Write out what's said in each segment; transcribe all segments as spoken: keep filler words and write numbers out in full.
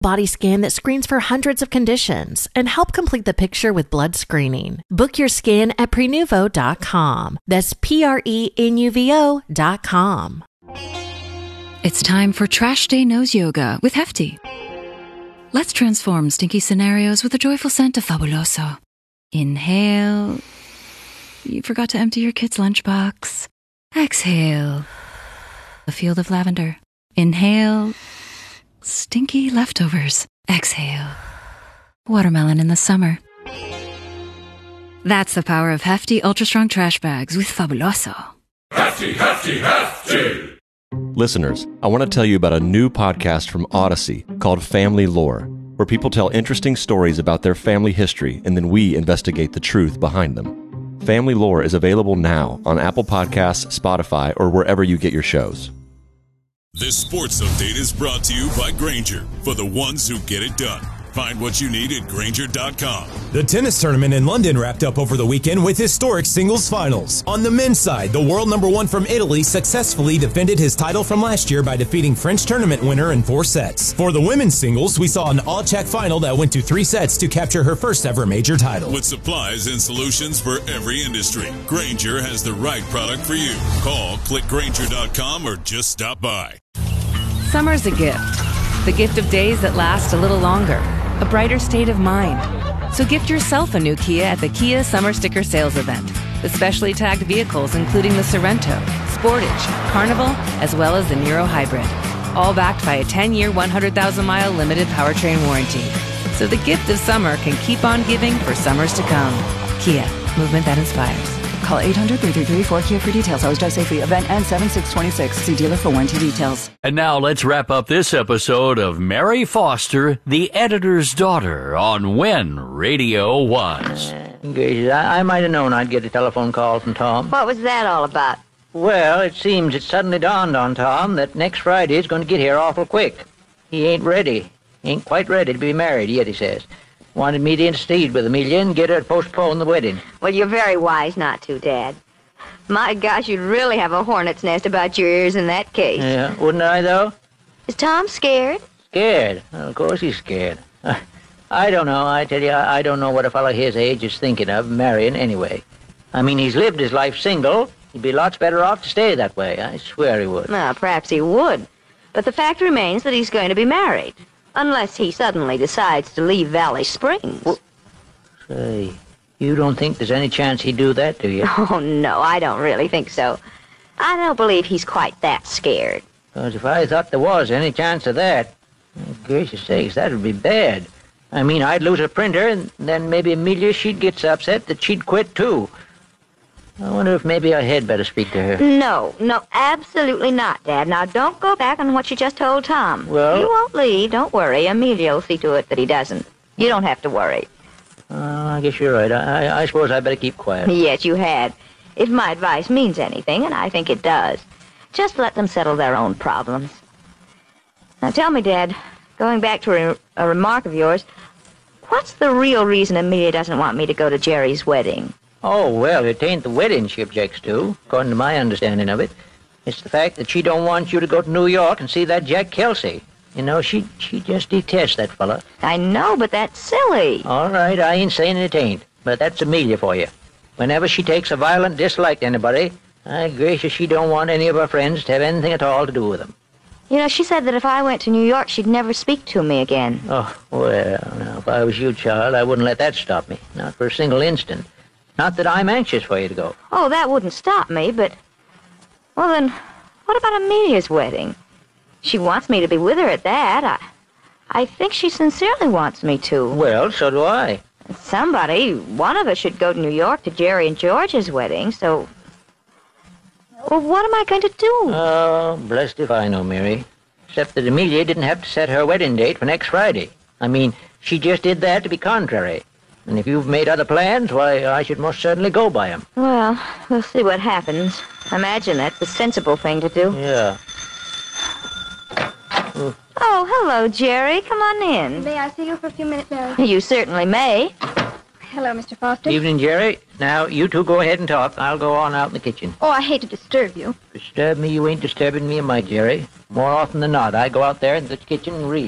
body scan that screens for hundreds of conditions and help complete the picture with blood screening. Book your scan at prenuvo dot com. That's P R E N U V O dot com. It's time for Trash Day Nose Yoga with Hefty. Let's transform stinky scenarios with a joyful scent of Fabuloso. Inhale. You forgot to empty your kid's lunchbox. Exhale. A field of lavender. Inhale. Stinky leftovers. Exhale. Watermelon in the summer. That's the power of Hefty Ultra Strong Trash Bags with Fabuloso. Hefty, hefty, hefty! Listeners, I want to tell you about a new podcast from Odyssey called Family Lore, where people tell interesting stories about their family history and then we investigate the truth behind them. Family Lore is available now on Apple Podcasts, Spotify, or wherever you get your shows. This sports update is brought to you by Grainger, for the ones who get it done. Find what you need at Grainger dot com. The tennis tournament in London wrapped up over the weekend with historic singles finals. On the men's side, the world number one from Italy successfully defended his title from last year by defeating French tournament winner in four sets. For the women's singles, we saw an all-Czech final that went to three sets to capture her first ever major title. With supplies and solutions for every industry, Grainger has the right product for you. Call, click Grainger dot com, or just stop by. Summer's a gift. The gift of days that last a little longer. A brighter state of mind. So gift yourself a new Kia at the Kia Summer Sticker Sales Event. With specially tagged vehicles including the Sorento, Sportage, Carnival, as well as the Niro Hybrid. All backed by a ten-year, one hundred thousand mile limited powertrain warranty. So the gift of summer can keep on giving for summers to come. Kia, movement that inspires. Call eight hundred, three three three, four K I A for details. Always drive safely. Event ends seven six twenty-six. See dealer for warranty details. And now let's wrap up this episode of Mary Foster, the editor's daughter, on When Radio Was. Gracious, I, I might have known I'd get a telephone call from Tom. What was that all about? Well, it seems it suddenly dawned on Tom that next Friday is going to get here awful quick. He ain't ready. Ain't quite ready to be married yet, he says. Wanted me to intercede with Amelia and get her to postpone the wedding. Well, you're very wise not to, Dad. My gosh, you'd really have a hornet's nest about your ears in that case. Yeah, wouldn't I, though? Is Tom scared? Scared? Well, of course he's scared. I don't know. I tell you, I don't know what a fellow his age is thinking of marrying anyway. I mean, he's lived his life single. He'd be lots better off to stay that way. I swear he would. Well, perhaps he would. But the fact remains that he's going to be married. Unless he suddenly decides to leave Valley Springs. Well, say, you don't think there's any chance he'd do that, do you? Oh, no, I don't really think so. I don't believe he's quite that scared. Because if I thought there was any chance of that, oh, gracious sakes, that would be bad. I mean, I'd lose a printer, and then maybe Amelia, she'd get so upset that she'd quit, too. I wonder if maybe I had better speak to her. No, no, absolutely not, Dad. Now, don't go back on what you just told Tom. Well? You won't leave. Don't worry. Amelia will see to it that he doesn't. You don't have to worry. Uh, I guess you're right. I, I suppose I better keep quiet. Yes, you had. If my advice means anything, and I think it does, just let them settle their own problems. Now, tell me, Dad, going back to a, a remark of yours, what's the real reason Amelia doesn't want me to go to Jerry's wedding? Oh, well, it ain't the wedding she objects to, according to my understanding of it. It's the fact that she don't want you to go to New York and see that Jack Kelsey. You know, she she just detests that fella. I know, but that's silly. All right, I ain't saying it ain't, but that's Amelia for you. Whenever she takes a violent dislike to anybody, I gracious, she don't want any of her friends to have anything at all to do with them. You know, she said that if I went to New York, she'd never speak to me again. Oh, well, now, if I was you, child, I wouldn't let that stop me. Not for a single instant. Not that I'm anxious for you to go. Oh, that wouldn't stop me, but... Well, then, what about Amelia's wedding? She wants me to be with her at that. I, I think she sincerely wants me to. Well, so do I. Somebody, one of us should go to New York to Jerry and George's wedding, so... Well, what am I going to do? Oh, blessed if I know, Mary. Except that Amelia didn't have to set her wedding date for next Friday. I mean, she just did that to be contrary. And if you've made other plans, why, I should most certainly go by them. Well, we'll see what happens. Imagine that's the sensible thing to do. Yeah. Ooh. Oh, hello, Jerry. Come on in. May I see you for a few minutes, Mary? You certainly may. Hello, Mister Foster. Evening, Jerry. Now, you two go ahead and talk. I'll go on out in the kitchen. Oh, I hate to disturb you. Disturb me? You ain't disturbing me, am I, Jerry? More often than not, I go out there in the kitchen and read.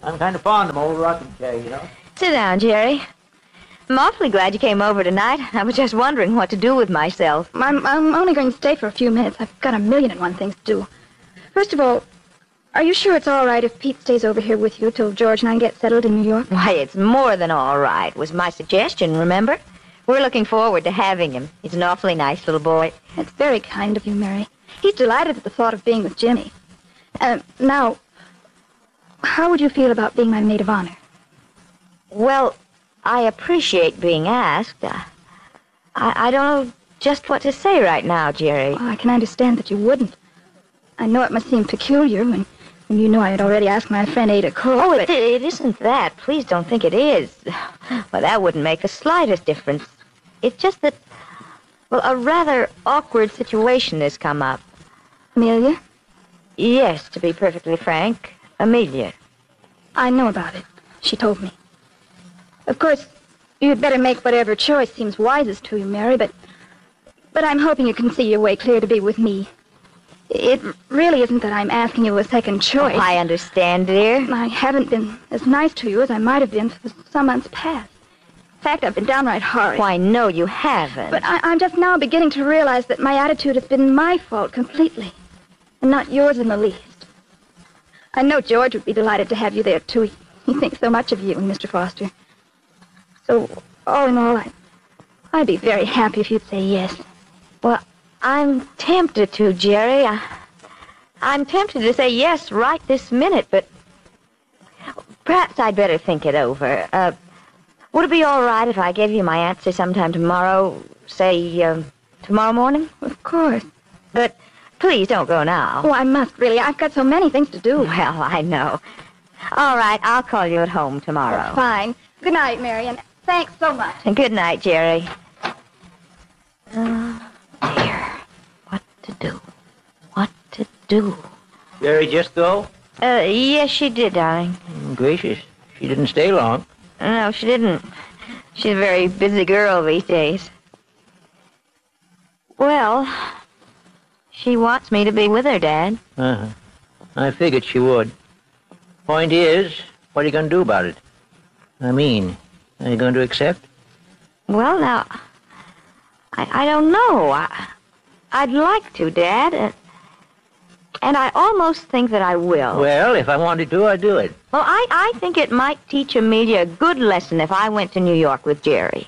I'm kind of fond of my old rocking chair, you know. Sit down, Jerry. I'm awfully glad you came over tonight. I was just wondering what to do with myself. I'm, I'm only going to stay for a few minutes. I've got a million and one things to do. First of all, are you sure it's all right if Pete stays over here with you till George and I get settled in New York? Why, it's more than all right, was my suggestion, remember? We're looking forward to having him. He's an awfully nice little boy. That's very kind of you, Mary. He's delighted at the thought of being with Jimmy. Uh, now, how would you feel about being my maid of honor? Well, I appreciate being asked. Uh, I, I don't know just what to say right now, Jerry. Well, I can understand that you wouldn't. I know it must seem peculiar when, when you know I had already asked my friend Ada Cook. Oh, but... it, it isn't that. Please don't think it is. Well, that wouldn't make the slightest difference. It's just that, well, a rather awkward situation has come up. Amelia? Yes, to be perfectly frank, Amelia. I know about it. She told me. Of course, you'd better make whatever choice seems wisest to you, Mary, but but I'm hoping you can see your way clear to be with me. It really isn't that I'm asking you a second choice. Oh, I understand, dear. I haven't been as nice to you as I might have been for some months past. In fact, I've been downright horrid. Why, no, you haven't. But I, I'm just now beginning to realize that my attitude has been my fault completely, and not yours in the least. I know George would be delighted to have you there, too. He, he thinks so much of you and Mister Foster. So, all in all, I, I'd be very happy if you'd say yes. Well, I'm tempted to, Jerry. I, I'm tempted to say yes right this minute, but perhaps I'd better think it over. Uh, would it be all right if I gave you my answer sometime tomorrow, say, um, tomorrow morning? Of course. But please don't go now. Oh, I must, really. I've got so many things to do. Well, I know. All right, I'll call you at home tomorrow. Oh, fine. Good night, Mary, and thanks so much. And good night, Jerry. Oh, dear. What to do? What to do? Jerry just go? Uh, yes, she did, darling. Gracious. She didn't stay long. No, she didn't. She's a very busy girl these days. Well, she wants me to be with her, Dad. Uh-huh. I figured she would. Point is, what are you going to do about it? I mean, are you going to accept? Well, now, I, I don't know. I, I'd like to, Dad. Uh, and I almost think that I will. Well, if I wanted to, I'd do it. Well, I, I think it might teach Amelia a good lesson if I went to New York with Jerry.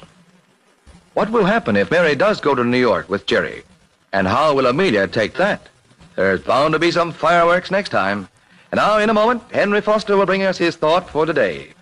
What will happen if Mary does go to New York with Jerry? And how will Amelia take that? There's bound to be some fireworks next time. And now, in a moment, Henry Foster will bring us his thought for today.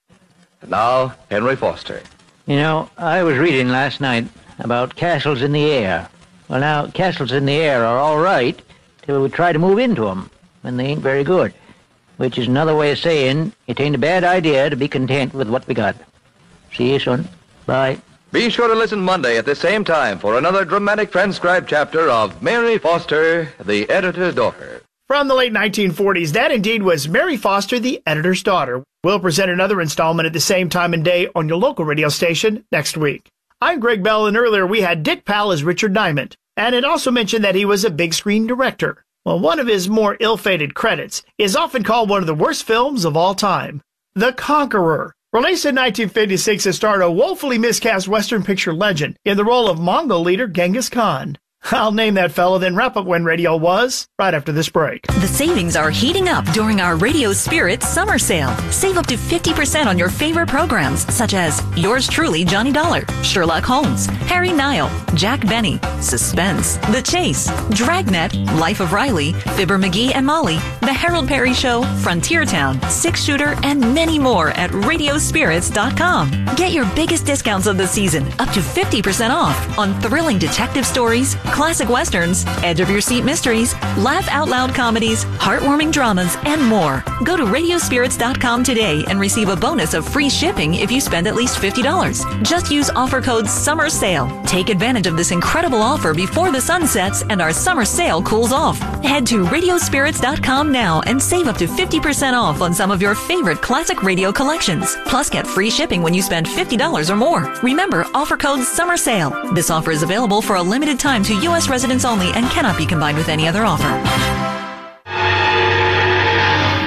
And now, Henry Foster. You know, I was reading last night about castles in the air. Well, now, castles in the air are all right till we try to move into them, and they ain't very good. Which is another way of saying it ain't a bad idea to be content with what we got. See you, son. Bye. Be sure to listen Monday at the same time for another dramatic transcribed chapter of Mary Foster, the Editor's Daughter. From the late nineteen forties, that indeed was Mary Foster, the Editor's Daughter. We'll present another installment at the same time and day on your local radio station next week. I'm Greg Bell, and earlier we had Dick Powell as Richard Diamond, and it also mentioned that he was a big screen director. Well, one of his more ill-fated credits is often called one of the worst films of all time, The Conqueror. Released in nineteen fifty-six, it starred a woefully miscast Western picture legend in the role of Mongol leader Genghis Khan. I'll name that fellow, then wrap up when radio was, right after this break. The savings are heating up during our Radio Spirit summer sale. Save up to fifty percent on your favorite programs, such as Yours Truly, Johnny Dollar, Sherlock Holmes, Harry Nile, Jack Benny, Suspense, The Chase, Dragnet, Life of Riley, Fibber McGee and Molly, The Harold Perry Show, Frontier Town, Six Shooter, and many more at radio spirits dot com. Get your biggest discounts of the season, up to fifty percent off on thrilling detective stories, classic westerns, edge-of-your-seat mysteries, laugh-out-loud comedies, heartwarming dramas, and more. Go to radio spirits dot com today and receive a bonus of free shipping if you spend at least fifty dollars. Just use offer code SUMMERSALE. Take advantage of this incredible offer before the sun sets and our summer sale cools off. Head to radio spirits dot com now and save up to fifty percent off on some of your favorite classic radio collections. Plus, get free shipping when you spend fifty dollars or more. Remember, offer code SUMMERSALE. This offer is available for a limited time to U S residents only and cannot be combined with any other offer. When a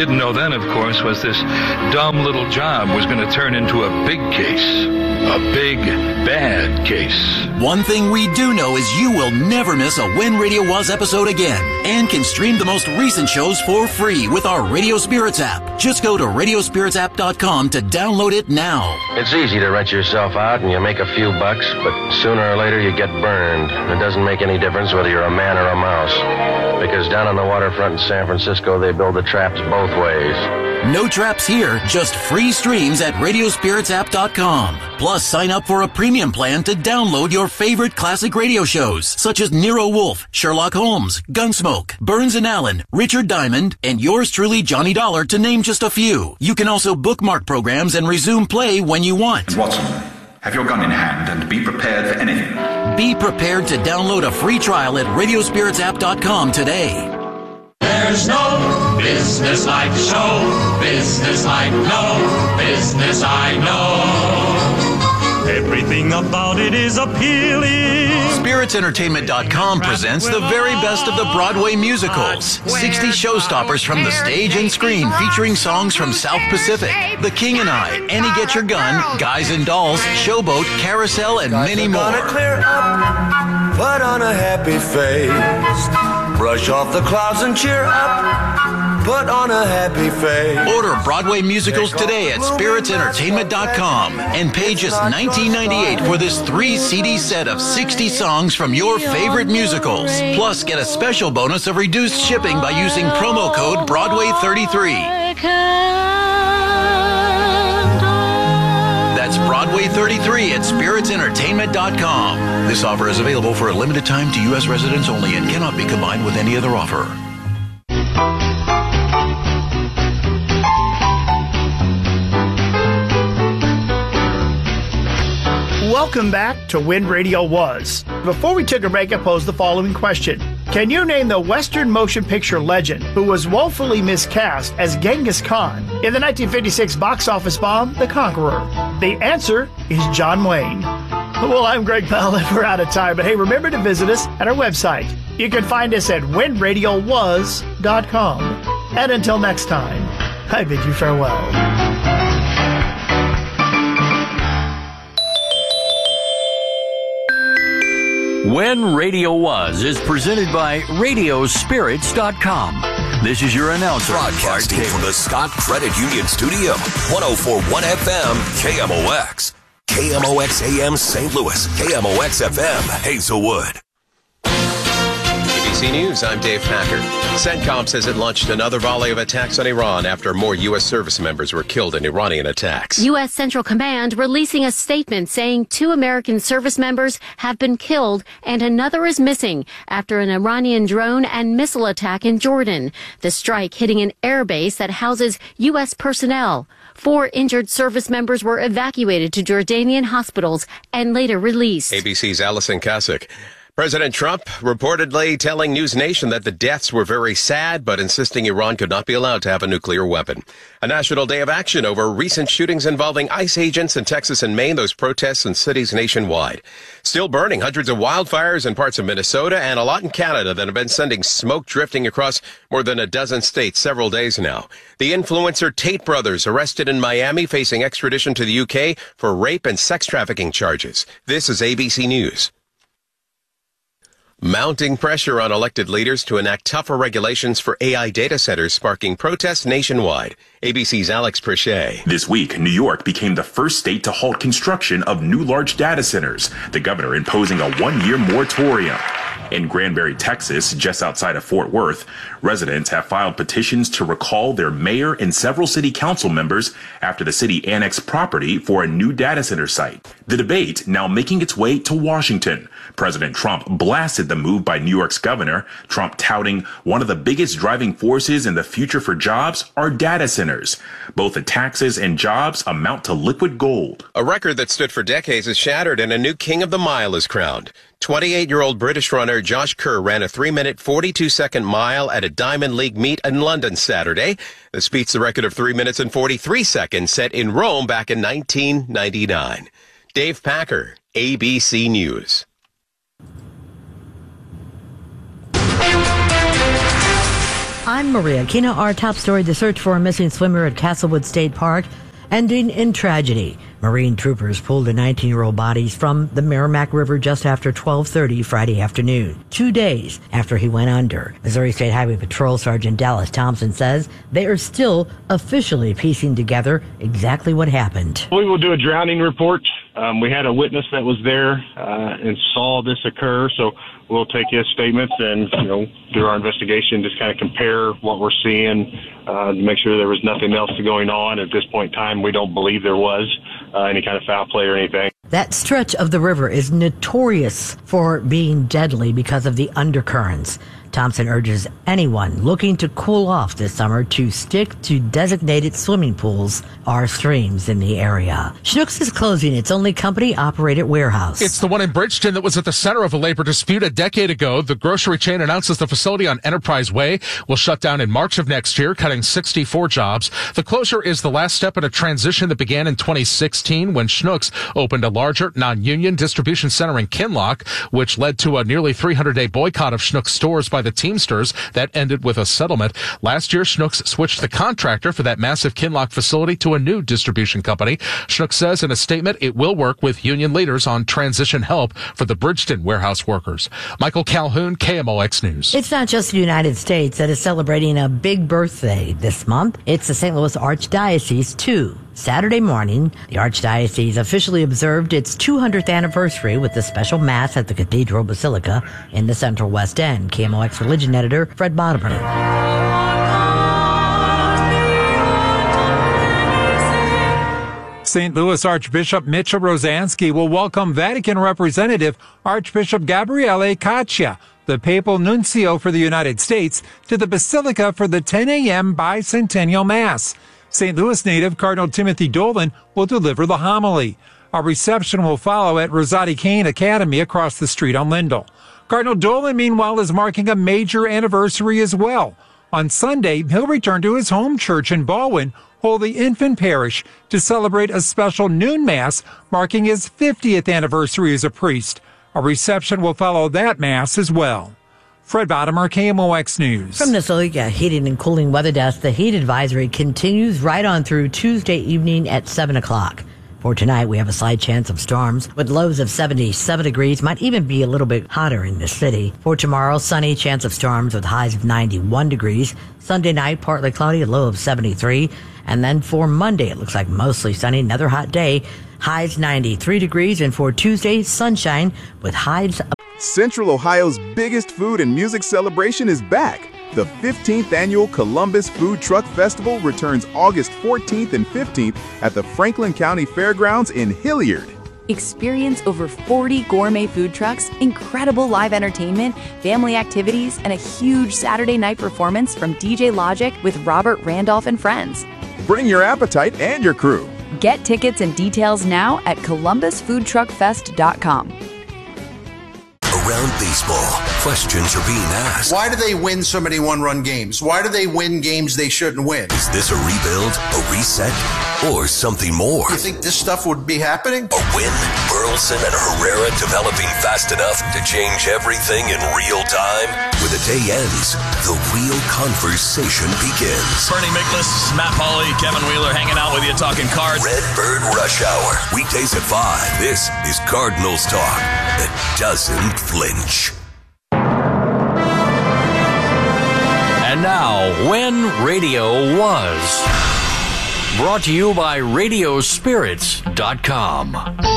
didn't know then, of course, was this dumb little job was going to turn into a big case. A big, bad case. One thing we do know is you will never miss a When Radio Was episode again, and can stream the most recent shows for free with our Radio Spirits app. Just go to radio spirits app dot com to download it now. It's easy to rent yourself out and you make a few bucks, but sooner or later you get burned. It doesn't make any difference whether you're a man or a mouse, because down on the waterfront in San Francisco they build the traps both ways. No traps here, just free streams at radio spirits app dot com. Plus, sign up for a premium plan to download your favorite classic radio shows, such as Nero Wolfe, Sherlock Holmes, Gunsmoke, Burns and Allen, Richard Diamond, and yours truly, Johnny Dollar, to name just a few. You can also bookmark programs and resume play when you want. Watson, have your gun in hand and be prepared for anything. Be prepared to download a free trial at radio spirits app dot com today. There's no business like show business I know, business I know. Everything about it is appealing. Spirits Entertainment dot com presents the very best of the Broadway musicals. sixty showstoppers from the stage and screen featuring songs from South Pacific, The King and I, Annie Get Your Gun, Guys and Dolls, Showboat, Carousel, and many more. Gonna clear up, put on a happy face, brush off the clouds and cheer up, put on a happy face. Order Broadway musicals today at spirits entertainment dot com and pay just nineteen ninety-eight for this three C D set of sixty songs from your favorite musicals. Plus, get a special bonus of reduced shipping by using promo code Broadway thirty-three. That's Broadway thirty-three at spirits entertainment dot com. This offer is available for a limited time to U S residents only and cannot be combined with any other offer. Welcome back to When Radio Was. Before we took a break, I posed the following question. Can you name the Western motion picture legend who was woefully miscast as Genghis Khan in the nineteen fifty-six box office bomb, The Conqueror? The answer is John Wayne. Well, I'm Greg Bell, and we're out of time, but hey, remember to visit us at our website. You can find us at when radio was dot com. And until next time, I bid you farewell. When Radio Was is presented by radio spirits dot com. This is your announcer. Broadcasting from the Scott Credit Union Studio. one oh four point one F M, K M O X. K M O X A M Saint Louis. K M O X F M, Hazelwood. A B C News, I'm Dave Packer. CENTCOM says it launched another volley of attacks on Iran after more U S service members were killed in Iranian attacks. U S Central Command releasing a statement saying two American service members have been killed and another is missing after an Iranian drone and missile attack in Jordan. The strike hitting an airbase that houses U S personnel. Four injured service members were evacuated to Jordanian hospitals and later released. A B C's Allison Kasich. President Trump reportedly telling News Nation that the deaths were very sad, but insisting Iran could not be allowed to have a nuclear weapon. A national day of action over recent shootings involving ICE agents in Texas and Maine, those protests in cities nationwide. Still burning, hundreds of wildfires in parts of Minnesota and a lot in Canada that have been sending smoke drifting across more than a dozen states several days now. The influencer Tate brothers arrested in Miami facing extradition to the U K for rape and sex trafficking charges. This is A B C News. Mounting pressure on elected leaders to enact tougher regulations for A I data centers, sparking protests nationwide. A B C's Alex Perchet. This week, New York became the first state to halt construction of new large data centers, the governor imposing a one-year moratorium. In Granbury, Texas, just outside of Fort Worth, residents have filed petitions to recall their mayor and several city council members after the city annexed property for a new data center site. The debate now making its way to Washington. President Trump blasted the move by New York's governor, Trump touting one of the biggest driving forces in the future for jobs are data centers. Both the taxes and jobs amount to liquid gold. A record that stood for decades is shattered and a new king of the mile is crowned. twenty-eight-year-old British runner Josh Kerr ran a three-minute, forty-two-second mile at a Diamond League meet in London Saturday. This beats the record of three minutes and forty-three seconds set in Rome back in nineteen ninety-nine. Dave Packer, A B C News. I'm Maria Kina. Our top story, the search for a missing swimmer at Castlewood State Park, ending in tragedy. Marine troopers pulled a nineteen-year-old body from the Merrimack River just after twelve thirty Friday afternoon, two days after he went under. Missouri State Highway Patrol Sergeant Dallas Thompson says they are still officially piecing together exactly what happened. We will do a drowning report. Um, we had a witness that was there uh, and saw this occur, so we'll take his statements and, you know, do our investigation, just kind of compare what we're seeing uh, to make sure there was nothing else going on. At this point in time, we don't believe there was uh, any kind of foul play or anything. That stretch of the river is notorious for being deadly because of the undercurrents. Thompson urges anyone looking to cool off this summer to stick to designated swimming pools or streams in the area. Schnucks is closing its only company-operated warehouse. It's the one in Bridgeton that was at the center of a labor dispute a decade ago. The grocery chain announces the facility on Enterprise Way will shut down in March of next year, cutting sixty-four jobs. The closure is the last step in a transition that began in twenty sixteen when Schnucks opened a larger non-union distribution center in Kinloch, which led to a nearly three hundred day boycott of Schnucks stores by the Teamsters that ended with a settlement. Last year, Schnucks switched the contractor for that massive Kinloch facility to a new distribution company. Schnucks says in a statement it will work with union leaders on transition help for the Bridgeton warehouse workers. Michael Calhoun, K M O X News. It's not just the United States that is celebrating a big birthday this month. It's the Saint Louis Archdiocese, too. Saturday morning, the Archdiocese officially observed its two hundredth anniversary with a special Mass at the Cathedral Basilica in the Central West End. K M O X religion editor Fred Bodimer. Saint Louis Archbishop Mitchell Rosansky will welcome Vatican representative Archbishop Gabriele Caccia, the papal nuncio for the United States, to the Basilica for the ten a.m. bicentennial Mass. Saint Louis native Cardinal Timothy Dolan will deliver the homily. A reception will follow at Rosati Kane Academy across the street on Lindell. Cardinal Dolan, meanwhile, is marking a major anniversary as well. On Sunday, he'll return to his home church in Baldwin, Holy Infant Parish, to celebrate a special noon Mass marking his fiftieth anniversary as a priest. A reception will follow that Mass as well. Fred Bodimer, K M O X News. From the Silica Heating and Cooling Weather Desk, the heat advisory continues right on through Tuesday evening at seven o'clock. For tonight, we have a slight chance of storms with lows of seventy-seven degrees, might even be a little bit hotter in the city. For tomorrow, sunny, chance of storms with highs of ninety-one degrees. Sunday night, partly cloudy, a low of seventy-three. And then for Monday, it looks like mostly sunny, another hot day, highs ninety-three degrees. And for Tuesday, sunshine with highs of... Central Ohio's biggest food and music celebration is back. The fifteenth Annual Columbus Food Truck Festival returns August fourteenth and fifteenth at the Franklin County Fairgrounds in Hilliard. Experience over forty gourmet food trucks, incredible live entertainment, family activities, and a huge Saturday night performance from D J Logic with Robert Randolph and friends. Bring your appetite and your crew. Get tickets and details now at columbus food truck fest dot com. Around baseball, questions are being asked. Why do they win so many one-run games? Why do they win games they shouldn't win? Is this a rebuild, a reset, or something more? You think this stuff would be happening? A win? Burleson and Herrera developing fast enough to change everything in real time? When the day ends, the real conversation begins. Bernie Miklasz, Matt Pauley, Kevin Wheeler hanging out with you talking cards. Redbird Rush Hour, weekdays at five. This is Cardinals Talk that doesn't flinch. And now, When Radio Was. Brought to you by radio spirits dot com.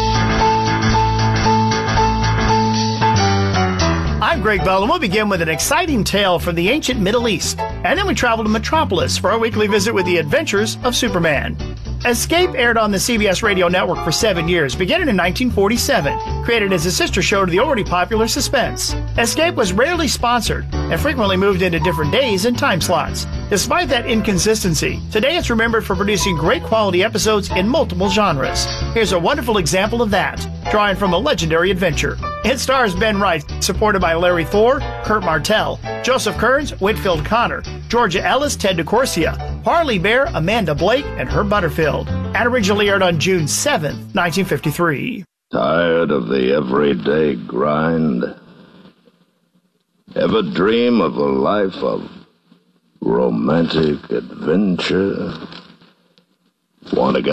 I'm Greg Bell, and we'll begin with an exciting tale from the ancient Middle East. And then we travel to Metropolis for our weekly visit with the adventures of Superman. Escape aired on the C B S radio network for seven years, beginning in nineteen forty-seven, created as a sister show to the already popular Suspense. Escape was rarely sponsored and frequently moved into different days and time slots. Despite that inconsistency, today it's remembered for producing great quality episodes in multiple genres. Here's a wonderful example of that, drawing from a legendary adventure. It stars Ben Wright, supported by Larry Thor, Kurt Martell, Joseph Kearns, Whitfield Connor, Georgia Ellis, Ted DeCorsia, Harley Bear, Amanda Blake, and Herb Butterfield. And originally aired on June seventh, nineteen fifty-three. Tired of the everyday grind? Ever dream of a life of romantic adventure? Want to get